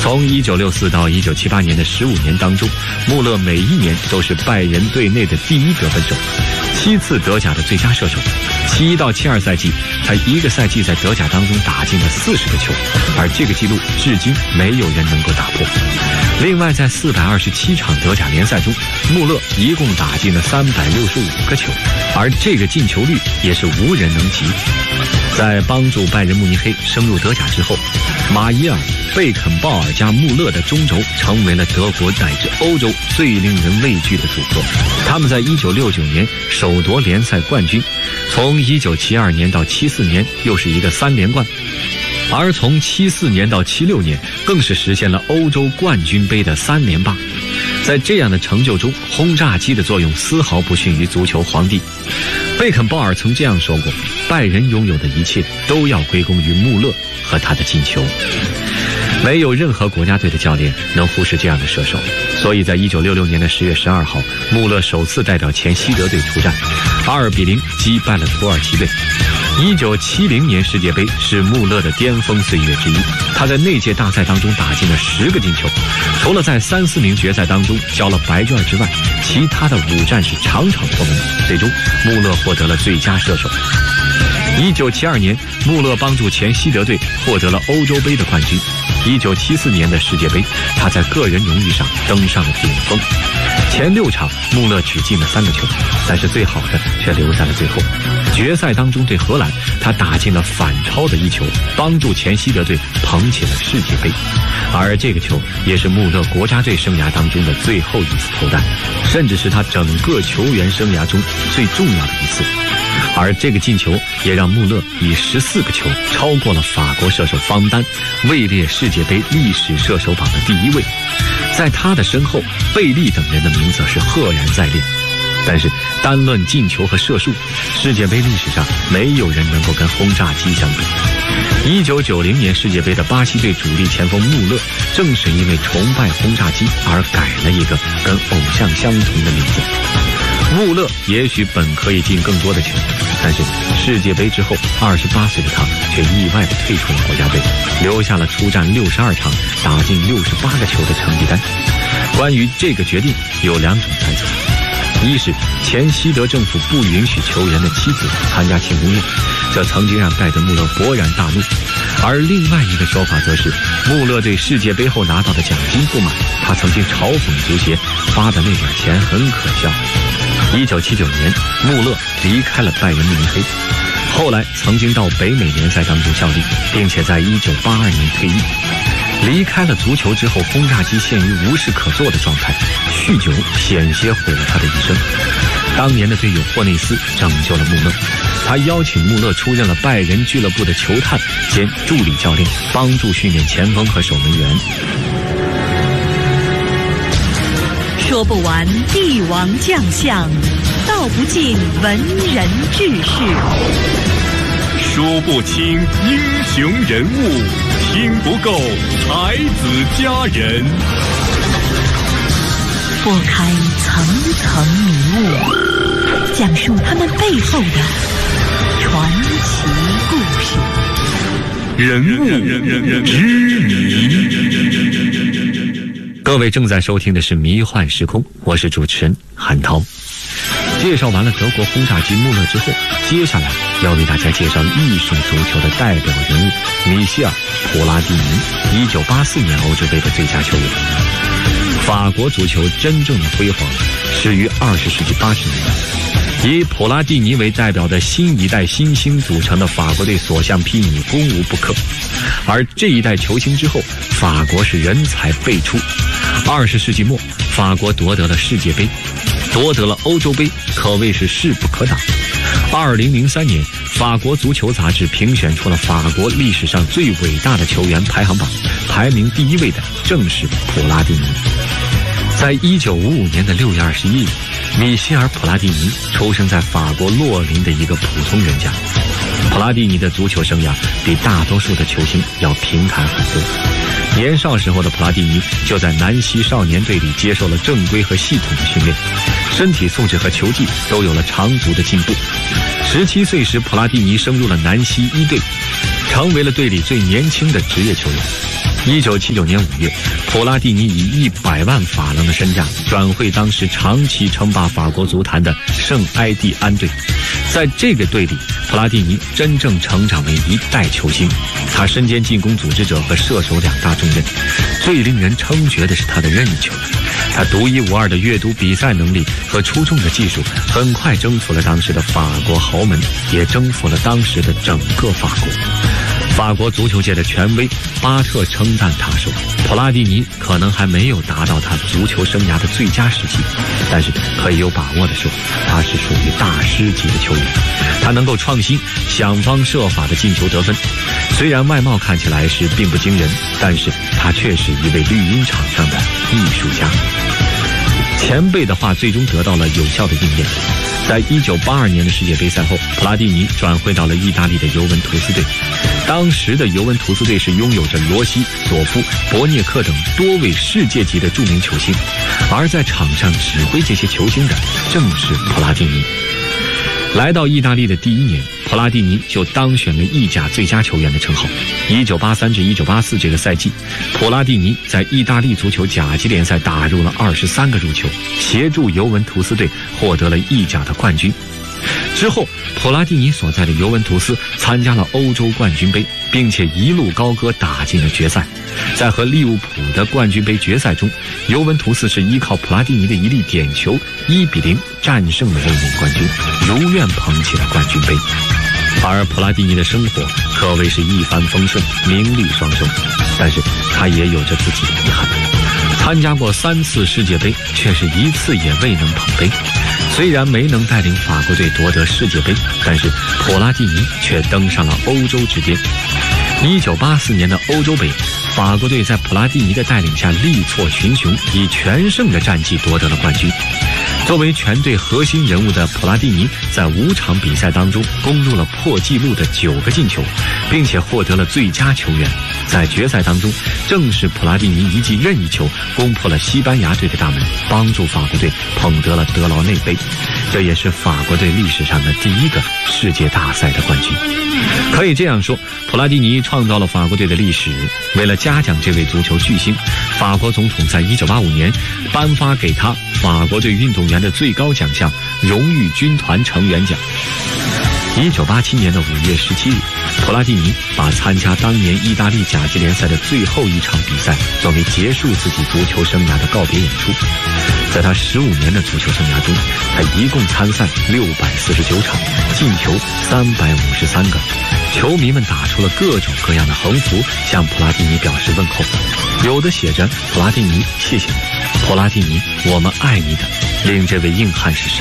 从1964到1978年的15年当中，穆勒每一年都是拜仁队内的第一得分手，7次德甲的最佳射手。71到72赛季，他一个赛季在德甲当中打进了40个球，而这个记录至今没有人能够打破。另外，在427场德甲联赛中，穆勒一共打进了365个球，而这个进球率也是无人能及。在帮助拜仁慕尼黑升入德甲之后，马伊尔、贝肯鲍尔加穆勒的中轴成为了德国乃至欧洲最令人畏惧的组合。他们在1969年首夺联赛冠军，从1972年到74年又是一个3连冠，而从74年到76年更是实现了欧洲冠军杯的3连霸。在这样的成就中，轰炸机的作用丝毫不逊于足球皇帝。贝肯鲍尔曾这样说过，拜仁拥有的一切都要归功于穆勒和他的进球。没有任何国家队的教练能忽视这样的射手，所以在1966年的10月12号，穆勒首次代表前西德队出战，2-0击败了土耳其队。1970年世界杯是穆勒的巅峰岁月之一，他在那届大赛当中打进了10个进球，除了在3、4名决赛当中交了白卷之外，其他的5战是场场破门。最终，穆勒获得了最佳射手。1972年，穆勒帮助前西德队获得了欧洲杯的冠军。1974年的世界杯，他在个人荣誉上登上了顶峰。前6场，穆勒只进了3个球，但是最好的却留在了最后。决赛当中对荷兰，他打进了反超的1球，帮助前西德队捧起了世界杯。而这个球也是穆勒国家队生涯当中的最后一次投弹，甚至是他整个球员生涯中最重要的一次。而这个进球也让穆勒以14个球超过了法国射手方丹，位列世界杯历史射手榜的第1位。在他的身后，贝利等人的名字是赫然在列。但是单论进球和射术，世界杯历史上没有人能够跟轰炸机相比。1990年世界杯的巴西队主力前锋穆勒，正是因为崇拜轰炸机而改了一个跟偶像相同的名字。穆勒也许本可以进更多的球，但是世界杯之后28岁的他却意外地退出了国家队，留下了出战62场打进68个球的成绩单。关于这个决定有2种猜测，一是前西德政府不允许球员的妻子参加庆功宴，这曾经让盖德穆勒勃然大怒；而另外一个说法则是穆勒对世界杯后拿到的奖金不满，他曾经嘲讽足协发的那点钱很可笑。1979年，穆勒离开了拜仁慕尼黑，后来曾经到北美联赛当中效力，并且在1982年退役。离开了足球之后，轰炸机陷于无事可做的状态，酗酒险些毁了他的一生。当年的队友霍内斯拯救了穆勒，他邀请穆勒出任了拜仁俱乐部的球探兼助理教练，帮助训练前锋和守门员。 说不完帝王将相，道不尽文人志士， 说不清英雄人物，听不够才子佳人。 拨开层层迷雾，讲述他们背后的传奇故事。 人物之谜。 各位正在收听的是迷幻时空，我是主持人韩涛。介绍完了德国轰炸机穆勒之后，接下来要为大家介绍艺术足球的代表人物米歇尔·普拉蒂尼，1984年欧洲杯的最佳球员。法国足球真正的辉煌始于20世纪80年代，以普拉蒂尼为代表的新一代新星组成的法国队所向披靡，攻无不克。而这一代球星之后，法国是人才辈出。20世纪末，法国夺得了世界杯，夺得了欧洲杯，可谓是势不可挡。2003年，法国足球杂志评选出了法国历史上最伟大的球员排行榜，排名第1位的正是普拉蒂尼。在1955年的6月21日，米歇尔·普拉蒂尼出生在法国洛林的一个普通人家。普拉蒂尼的足球生涯比大多数的球星要平坦很多。年少时候的普拉蒂尼就在南希少年队里接受了正规和系统的训练，身体素质和球技都有了长足的进步。17岁时，普拉蒂尼升入了南希1队，成为了队里最年轻的职业球员。 1979年5月，普拉蒂尼以100万法郎的身价转会当时长期称霸法国足坛的圣埃蒂安队。在这个队里，普拉蒂尼真正成长为一代球星。他身兼进攻组织者和射手2大重任，最令人称绝的是他的任意球。他独一无二的阅读比赛能力和出众的技术，很快征服了当时的法国豪门，也征服了当时的整个法国。法国足球界的权威巴特称赞他说，普拉蒂尼可能还没有达到他足球生涯的最佳时期，但是可以有把握的说，他是属于大师级的球员。他能够创新，想方设法的进球得分。虽然外貌看起来是并不惊人，但是他却是一位绿茵场上的艺术家。前辈的话最终得到了有效的应验。在1982年的世界杯赛后，普拉蒂尼转会到了意大利的尤文图斯队。当时的尤文图斯队是拥有着罗西、佐夫、博涅克等多位世界级的著名球星，而在场上指挥这些球星的正是普拉蒂尼。来到意大利的第1年，普拉蒂尼就当选了意甲最佳球员的称号。1983至1984这个赛季，普拉蒂尼在意大利足球甲级联赛打入了23个入球，协助尤文图斯队获得了意甲的冠军。之后，普拉蒂尼所在的尤文图斯参加了欧洲冠军杯，并且一路高歌打进了决赛。在和利物浦的冠军杯决赛中，尤文图斯是依靠普拉蒂尼的一粒点球1-0战胜了卫冕冠军，如愿捧起了冠军杯。而普拉蒂尼的生活可谓是一帆风顺，名利双收，但是他也有着自己的遗憾。参加过3次世界杯，却是1次也未能捧杯。虽然没能带领法国队夺得世界杯，但是普拉蒂尼却登上了欧洲之巅。1984年的欧洲杯，法国队在普拉蒂尼的带领下力挫群雄，以全胜的战绩夺得了冠军。作为全队核心人物的普拉蒂尼，在5场比赛当中攻入了破纪录的9个进球，并且获得了最佳球员。在决赛当中，正是普拉蒂尼一记任意球攻破了西班牙队的大门，帮助法国队捧得了德劳内杯，这也是法国队历史上的第1个世界大赛的冠军。可以这样说，普拉蒂尼创造了法国队的历史。为了嘉奖这位足球巨星，法国总统在1985年颁发给他法国队运动员的最高奖项——荣誉军团成员奖。1987年的5月17日，普拉蒂尼把参加当年意大利甲级联赛的最后一场比赛作为结束自己足球生涯的告别演出。在他15年的足球生涯中，他一共参赛649场，进球353个。球迷们打出了各种各样的横幅，向普拉蒂尼表示问候，有的写着“普拉蒂尼，谢谢你”，“普拉蒂尼，我们爱你”等，令这位硬汉是